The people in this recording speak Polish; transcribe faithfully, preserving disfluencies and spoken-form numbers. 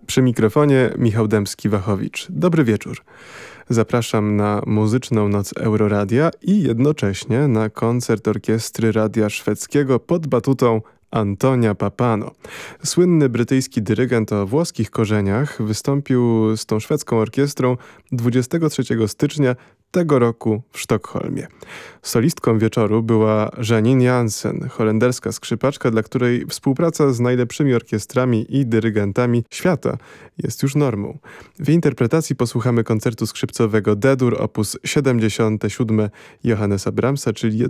Przy mikrofonie Michał Dębski-Wachowicz. Dobry wieczór. Zapraszam na muzyczną noc Euroradia i jednocześnie na koncert orkiestry Radia Szwedzkiego pod batutą Antonia Pappano. Słynny brytyjski dyrygent o włoskich korzeniach wystąpił z tą szwedzką orkiestrą dwudziestego trzeciego stycznia tego roku w Sztokholmie. Solistką wieczoru była Janine Jansen, holenderska skrzypaczka, dla której współpraca z najlepszymi orkiestrami i dyrygentami świata jest już normą. W jej interpretacji posłuchamy koncertu skrzypcowego D-dur op. siedemdziesiąte siódme Johannesa Brahmsa, czyli